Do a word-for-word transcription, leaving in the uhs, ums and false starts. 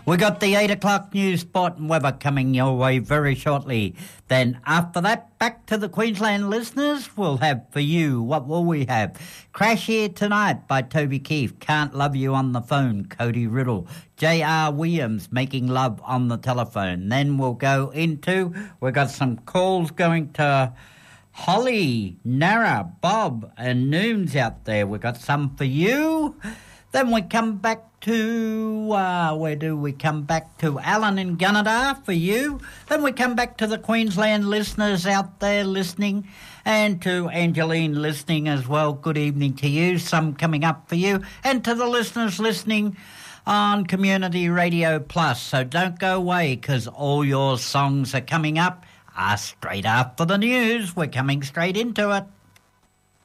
We got the eight o'clock news, sport and weather coming your way very shortly. Then after that, back to the Queensland listeners. We'll have for you, what will we have? Crash Here Tonight by Toby Keith. Can't Love You on the Phone, Cody Riddle. J R Williams, Making Love on the Telephone. Then we'll go into, we've got some calls going to Holly, Nara, Bob and Nooms out there. We've got some for you. Then we come back to, uh, where do we come back to? Alan in Gunnedah for you. Then we come back to the Queensland listeners out there listening, and to Angeline listening as well. Good evening to you. Some coming up for you. And to the listeners listening on Community Radio Plus. So don't go away, because all your songs are coming up uh, straight after the news. We're coming straight into it.